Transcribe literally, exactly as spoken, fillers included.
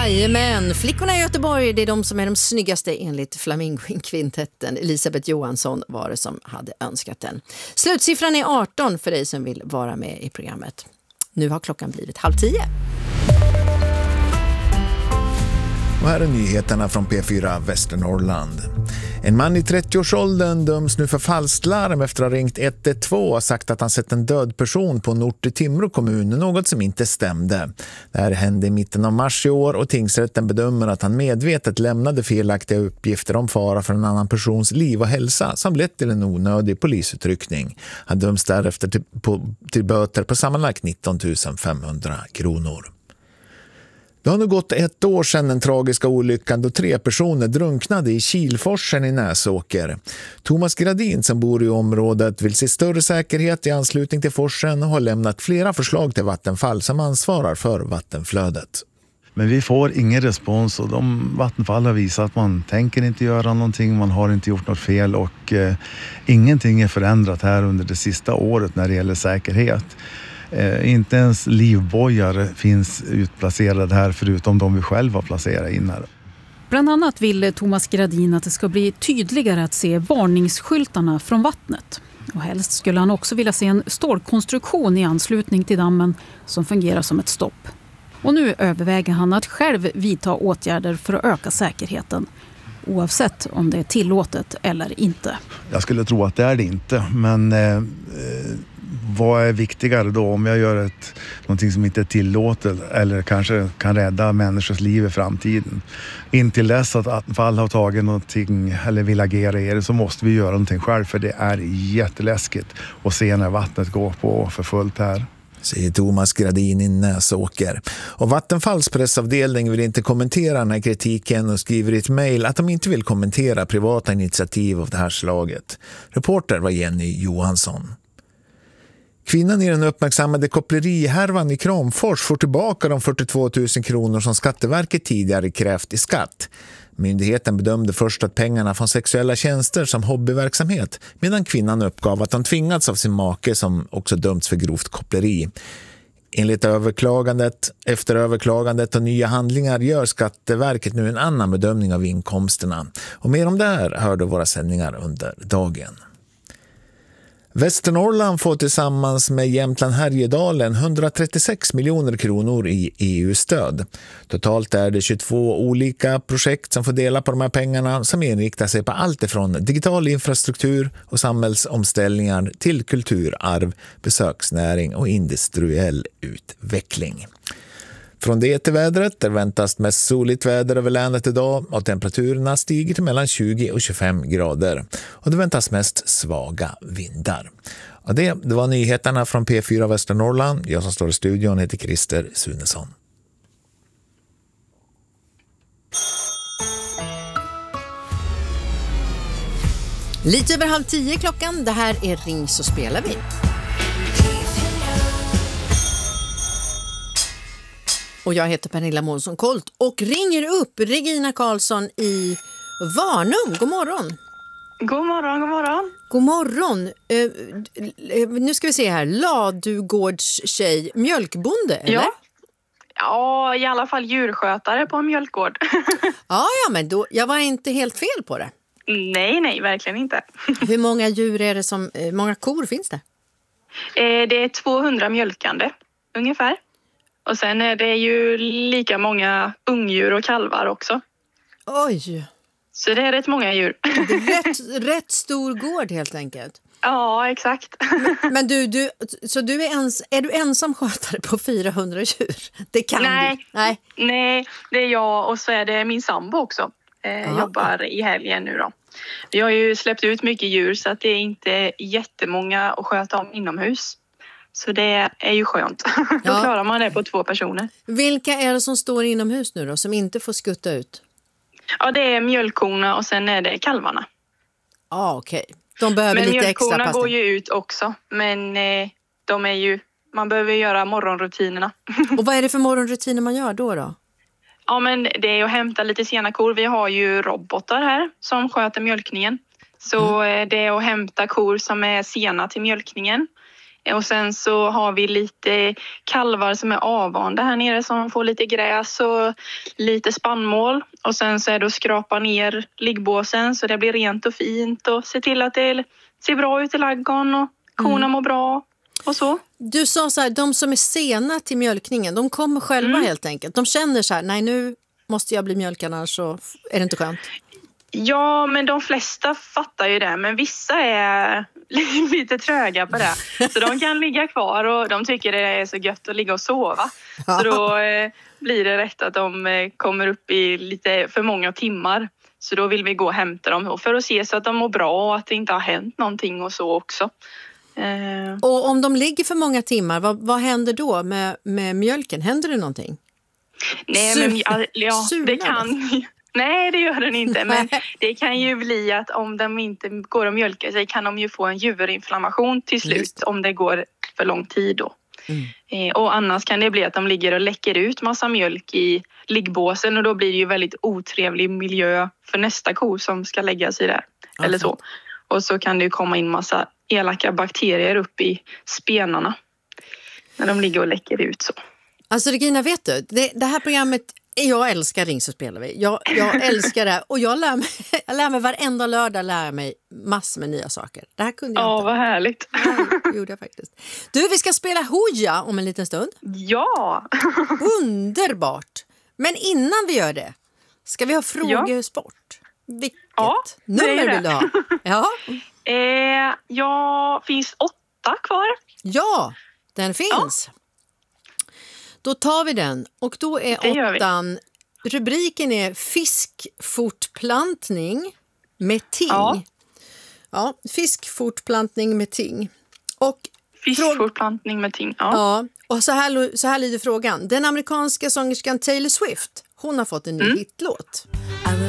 Jajamän, flickorna i Göteborg, det är de som är de snyggaste enligt Flamingo-kvintetten. Elisabeth Johansson var det som hade önskat den. Slutsiffran är arton för dig som vill vara med i programmet. Nu har klockan blivit halv tio. Och här är nyheterna från P fyra Västernorrland. En man i trettioårsåldern döms nu för falsklarm efter att ha ringt ett ett två och sagt att han sett en död person på en ort i Timrå kommun, något som inte stämde. Det här hände i mitten av mars i år och tingsrätten bedömer att han medvetet lämnade felaktiga uppgifter om fara för en annan persons liv och hälsa som lett till en onödig polisutryckning. Han döms därefter till, på, till böter på sammanlagt nitton tusen femhundra kronor. Det har nu gått ett år sedan den tragiska olyckan då tre personer drunknade i Kilforsen i Näsåker. Thomas Gradin som bor i området vill se större säkerhet i anslutning till forsen och har lämnat flera förslag till Vattenfall som ansvarar för vattenflödet. Men vi får ingen respons och de Vattenfall har visat att man tänker inte göra någonting, man har inte gjort något fel och eh, ingenting är förändrat här under det sista året när det gäller säkerhet. Eh, inte ens livbojar finns utplacerade här förutom de vi själva har placerat in här. Bland annat vill Thomas Gradin att det ska bli tydligare att se varningsskyltarna från vattnet. Och helst skulle han också vilja se en stålkonstruktion i anslutning till dammen som fungerar som ett stopp. Och nu överväger han att själv vidta åtgärder för att öka säkerheten, oavsett om det är tillåtet eller inte. Jag skulle tro att det är det inte, men eh, vad är viktigare då om jag gör ett, någonting som inte är tillåtet eller kanske kan rädda människors liv i framtiden? Intill dess att Vattenfall har tagit någonting eller vill agera i det så måste vi göra någonting själv, för det är jätteläskigt att se när vattnet går på för fullt här. Säger Thomas Gradin i Näsåker. Och Vattenfalls pressavdelning vill inte kommentera den här kritiken och skriver i ett mejl att de inte vill kommentera privata initiativ av det här slaget. Reporter var Jenny Johansson. Kvinnan i den uppmärksammade koppleriehärvan i Kramfors får tillbaka de fyrtiotvå tusen kronor som Skatteverket tidigare krävt i skatt. Myndigheten bedömde först att pengarna från sexuella tjänster som hobbyverksamhet, medan kvinnan uppgav att hon tvingats av sin make som också dömts för grovt koppleri. Enligt överklagandet, efter överklagandet och nya handlingar gör Skatteverket nu en annan bedömning av inkomsterna. Och mer om det här hörde våra sändningar under dagen. Västernorrland får tillsammans med Jämtland Härjedalen hundratrettiosex miljoner kronor i E U-stöd. Totalt är det tjugotvå olika projekt som får dela på de här pengarna som inriktar sig på allt ifrån digital infrastruktur och samhällsomställningar till kulturarv, besöksnäring och industriell utveckling. Från det till vädret, där väntas mest soligt väder över länet idag och temperaturerna stiger till mellan tjugo och tjugofem grader. Och det väntas mest svaga vindar. Och det, det var nyheterna från P fyra Västernorrland. Jag som står i studion heter Christer Sunesson. Lite över halv tio klockan, det här är Ring så spelar vi. Och jag heter Pernilla Månsson Kolt och ringer upp Regina Karlsson i Varnum. God morgon. God morgon, god morgon. God morgon. Uh, nu ska vi se här. Ladugårds tjej, mjölkbonde, eller? Ja. Ja, i alla fall djurskötare på en mjölkgård. ja, ja, men då, jag var inte helt fel på det. Nej, nej, verkligen inte. Hur många djur är det som, uh, många kor finns det? Eh, det är tvåhundra mjölkande, ungefär. Och sen är det ju lika många ungdjur och kalvar också. Oj! Så det är rätt många djur. Det är rätt, rätt stor gård helt enkelt. Ja, exakt. Men, men du, du, så du är, ens, är du ensam skötare på fyrahundra djur? Det kan nej, du? Nej, nej, det är jag och så är det min sambo också. Eh, jobbar i helgen nu då. Vi har ju släppt ut mycket djur så att det är inte jättemånga att sköta om inomhus. Så det är ju skönt. Ja. Då klarar man det på två personer. Vilka är det som står inomhus nu då, som inte får skutta ut? Ja, det är mjölkkorna och sen är det kalvarna. Ja, ah, okej. Okay. De behöver men lite extra mjölkkorna passning. går ju ut också. Men eh, de är ju, man behöver göra morgonrutinerna. Och vad är det för morgonrutiner man gör då då? Ja, men det är att hämta lite sena kor. Vi har ju robotar här som sköter mjölkningen. Så mm. det är att hämta kor som är sena till mjölkningen. Och sen så har vi lite kalvar som är avvanda här nere som får lite gräs och lite spannmål. Och sen så är det att skrapa ner liggbåsen så det blir rent och fint och se till att det ser bra ut i ladugården och korna mm. mår bra och så. Du sa så här, de som är sena till mjölkningen, de kommer själva mm. helt enkelt. De känner så här, nej nu måste jag bli mjölkad annars så är det inte skönt. Ja, men de flesta fattar ju det. Men vissa är lite tröga på det. Så de kan ligga kvar och de tycker det är så gött att ligga och sova. Så då eh, blir det rätt att de eh, kommer upp i lite för många timmar. Så då vill vi gå och hämta dem för att se så att de mår bra och att det inte har hänt någonting och så också. Eh. Och om de ligger för många timmar, vad, vad händer då med, med mjölken? Händer det någonting? Nej, men ja, ja det kan... Nej, det gör den inte. Men det kan ju bli att om de inte går och mjölkar sig kan de ju få en juverinflammation till slut om det går för lång tid då. Mm. Eh, och annars kan det bli att de ligger och läcker ut massa mjölk i liggbåsen och då blir det ju väldigt otrevlig miljö för nästa ko som ska lägga sig där. Okay. Eller så. Och så kan det ju komma in massa elaka bakterier upp i spenarna när de ligger och läcker ut så. Alltså Regina, vet du, det, det här programmet, jag älskar Ring så spelar vi. Jag, jag älskar det och jag lär mig, jag lär mig varenda lördag lär mig massor med nya saker. Det här kunde jag ja, inte. Vad härligt. Ja, det gjorde jag faktiskt. Du, vi ska spela Hooja om en liten stund. Ja! Underbart! Men innan vi gör det ska vi ha frågesport. Vilket ja, nummer vill du ha? Ja. Eh, ja, finns åtta kvar. Ja, den finns. Ja. Då tar vi den och då är åttan, rubriken är fiskfortplantning med ting. Ja, ja fiskfortplantning med ting. Och fiskfortplantning med ting, ja. Ja, och så här, så här lyder frågan. Den amerikanska sångerskan Taylor Swift, hon har fått en ny mm. hitlåt. I will